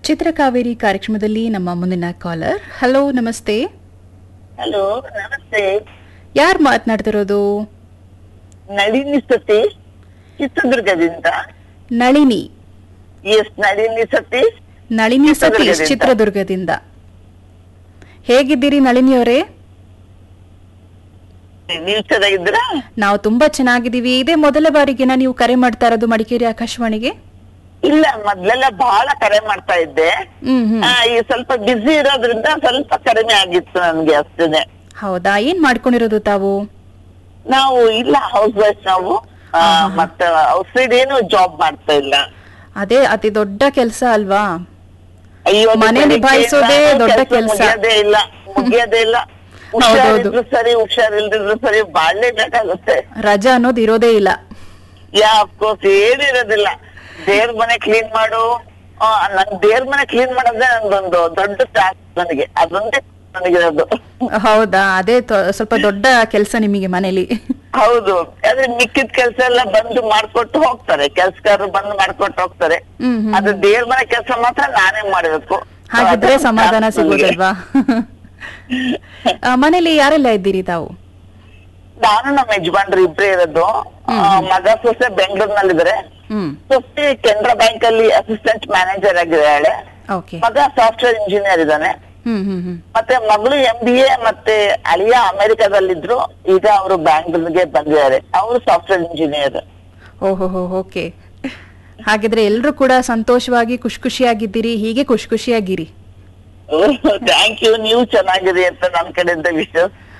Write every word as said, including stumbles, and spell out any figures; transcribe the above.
ಚಿತ್ರಕಾವೇರಿ ಕಾರ್ಯಕ್ರಮದಲ್ಲಿ ನಮ್ಮ ಮುಂದಿನ ಕಾಲರ್. ಹಲೋ, ನಮಸ್ತೆ. ಹಲೋ, ನಮಸ್ತೆ. ಯಾರು ಮಾತನಾಡ್ತಿರೋದು? ನಳಿನಿ ಸತೀಶ್, ಚಿತ್ರದುರ್ಗದಿಂದ. ನಳಿನಿ? ಎಸ್, ನಳಿನಿ ಸತೀಶ್. ನಳಿನಿ ಸತೀಶ್, ಚಿತ್ರದುರ್ಗದಿಂದ. ಹೇಗಿದ್ದೀರಿ ನಳಿನಿಯವರೇ? ನೀವು ಚೆನ್ನಾಗಿದ್ದೀರಾ? ನಾವು ತುಂಬಾ ಚೆನ್ನಾಗಿದ್ದೀವಿ. ಇದೇ ಮೊದಲ ಬಾರಿಗೆನ ನೀವು ಕರೆ ಮಾಡ್ತಾ ಇರೋದು ಮಡಿಕೇರಿ ಆಕಾಶವಾಣಿಗೆ? ಇಲ್ಲ, ಮೊದ್ಲೆಲ್ಲ ಬಹಳ ಕರೆ ಮಾಡ್ತಾ ಇದ್ದೆ. ಹ್ಮ್ ಹ್ಮ್. ಆ, ಈ ಸ್ವಲ್ಪ ಬಿಸಿ ಇರೋದ್ರಿಂದ ಸ್ವಲ್ಪ ಕಡಿಮೆ ಆಗಿತ್ತು ನನ್ಗೆ, ಅಷ್ಟೇನೆ. ಹೌದಾ? ಏನ್ ಮಾಡ್ಕೊಂಡಿರೋದು ತಾವು? ನಾವು ಇಲ್ಲ, ಹೌಸ್ ವೈಫ್ ನಾವು. ಆ, ಮತ್ತೆ ಔಟ್ಸೈಡ್ ಏನು ಜಾಬ್ ಮಾಡ್ತಾ ಇಲ್ಲ. ಅದೇ ಅತಿ ದೊಡ್ಡ ಕೆಲಸ ಅಲ್ವಾ? ಅಯ್ಯೋ, ಮನೆ ನಿಭಾಯಿಸೋದೇ ದೊಡ್ಡ ಕೆಲ್ಸ. ಮುಗಿಯೋದೇ ಇಲ್ಲ, ಮುಗಿಯೋದೇ ಇಲ್ಲ. ಹುಷಾರಿದ್ರು ಸರಿ, ಹುಷಾರಿಲ್ದಿದ್ರು ಸರಿ, ಬಾಳ್ಲೇಬೇಕಾಗುತ್ತೆ. ರಜಾ ಅನ್ನೋದು ಇರೋದೇ ಇಲ್ಲ. ಯಾ, ಅಫ್ಕೋರ್ಸ್ ಏನಿರೋದಿಲ್ಲ. ದೇವ್ರ ಮನೆ ಕ್ಲೀನ್ ಮಾಡು, ನನ್ ದೇವ್ರ ಮನೆ ಕ್ಲೀನ್ ಮಾಡೋದೇ ನಂದೊಂದು ದೊಡ್ಡ ಟಾಸ್ಕ್ ನನಗೆ. ಅದೊಂದೇ ನನಗಿರೋದು. ಹೌದಾ? ಅದೇ ಸ್ವಲ್ಪ ದೊಡ್ಡ ಕೆಲಸ ನಿಮಗೆ ಮನೇಲಿ. ಹೌದು. ಆದ್ರೆ ಮಿಕ್ಕಿದ ಕೆಲ್ಸ ಎಲ್ಲ ಬಂದು ಮಾಡ್ಕೊಟ್ಟು ಹೋಗ್ತಾರೆ, ಕೆಲ್ಸಗಾರರು ಬಂದು ಮಾಡ್ಕೊಟ್ಟು ಹೋಗ್ತಾರೆ. ಅದು ದೇವ್ರ ಮನೆ ಕೆಲಸ ಮಾತ್ರ ನಾನೇ ಮಾಡ್ಬೇಕು. ಹಾಗಿದ್ರೆ ಸಮಾಧಾನ ಸಿಗೋದಲ್ವಾ? ಮನೇಲಿ ಯಾರೆಲ್ಲ ಇದ್ದೀರಿ ತಾವು? ನಾನು ನಮ್ಮ ಯಜಮಾನ್ರು ಇಬ್ರೇ ಇರೋದು. ಮಗ ಸೊಸೆ ಬೆಂಗಳೂರಿನಲ್ಲಿದ್ದಾರೆ. ಸೊಸೆ ಕೆನರಾ ಬ್ಯಾಂಕ್ ಅಲ್ಲಿ ಅಸಿಸ್ಟೆಂಟ್ ಮ್ಯಾನೇಜರ್ ಆಗಿದ್ದಾಳೆ. ಮಗ ಸಾಫ್ಟ್ವೇರ್ ಇಂಜಿನಿಯರ್ ಇದ್ದಾನೆ. ಮತ್ತೆ ಮಗಳು ಎಂ ಬಿ ಎ, ಮತ್ತೆ ಅಳಿಯ ಅಮೆರಿಕಾದಲ್ಲಿದ್ರು. ಈಗ ಅವರು ಬ್ಯಾಂಗ್ಳೂರ್ಗೆ ಬಂದಿದ್ದಾರೆ. ಅವರು ಸಾಫ್ಟ್ವೇರ್ ಇಂಜಿನಿಯರ್. ಓಹೋ, ಓಕೆ. ಹಾಗಿದ್ರೆ ಎಲ್ರು ಕೂಡ ಸಂತೋಷವಾಗಿ ಖುಷಿ ಖುಷಿಯಾಗಿದ್ದೀರಿ. ಹೀಗೆ ಖುಷಿ ಖುಷಿಯಾಗಿರಿ. Thank you. ನೀವು ಚೆನ್ನಾಗಿರಿ ಅಂತ ನನ್ನ ಕಡೆಯಿಂದ ವಿಶ್.